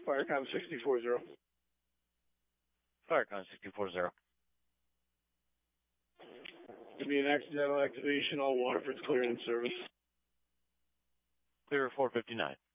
Firecom 640. Firecon 640. Give me an accidental activation. All Waterford's clearing in service. Clear 459.